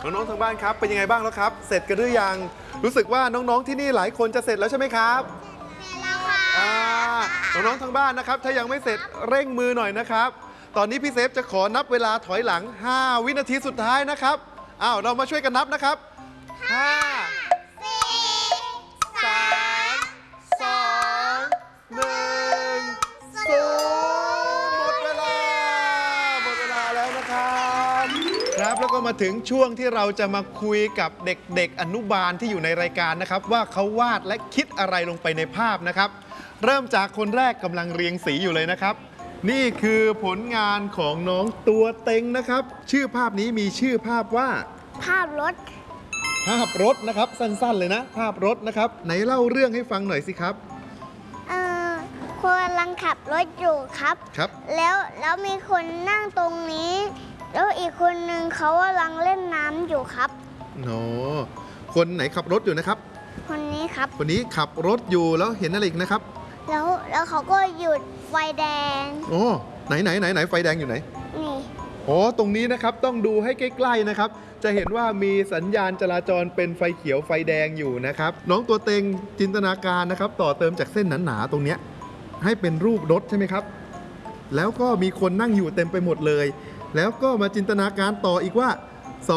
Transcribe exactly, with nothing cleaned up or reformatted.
น้องๆทางบ้านครับเป็นยังไงบ้างแล้วครับเสร็จกันหรือยังรู้สึกว่าน้องๆที่นี่หลายคนจะเสร็จแล้วใช่ไหมครับเสร็จแล้วค่ะน้องๆทางบ้านนะครับถ้ายังไม่เสร็จเร่งมือหน่อยนะครับตอนนี้พี่เซฟจะขอนับเวลาถอยหลังห้าวินาทีสุดท้ายนะครับอ้าวเรามาช่วยกันนับนะครับห้า สี่ สาม สอง หนึ่ง ศูนย์หมดเวลาหมดเวลาแล้วนะครับครับแล้วก็มาถึงช่วงที่เราจะมาคุยกับเด็กๆอนุบาลที่อยู่ในรายการนะครับว่าเขาวาดและคิดอะไรลงไปในภาพนะครับเริ่มจากคนแรกกำลังเรียงสีอยู่เลยนะครับนี่คือผลงานของน้องตัวเต็งนะครับชื่อภาพนี้มีชื่อภาพว่าภาพรถภาพรถนะครับสั้นๆเลยนะภาพรถนะครับไหนเล่าเรื่องให้ฟังหน่อยสิครับเออคนกำลังขับรถอยู่ครับครับแล้วแล้วมีคนนั่งตรงนี้แล้วอีกคนนึงเขากำลังเล่นน้ำอยู่ครับโอ้คนไหนขับรถอยู่นะครับคนนี้ครับคนนี้ขับรถอยู่แล้วเห็นอะไรอีกนะครับแล้วแล้วเขาก็หยุดไฟแดงโอ้ไหนไหนไหนไหนไฟแดงอยู่ไหนนี่อ๋อตรงนี้นะครับต้องดูให้ใกล้ๆนะครับจะเห็นว่ามีสัญญาณจราจรเป็นไฟเขียวไฟแดงอยู่นะครับน้องตัวเต็งจินตนาการนะครับต่อเติมจากเส้นหนาๆตรงเนี้ยให้เป็นรูปรถใช่ไหมครับแล้วก็มีคนนั่งอยู่เต็มไปหมดเลยแล้วก็มาจินตนาการต่ออีกว่า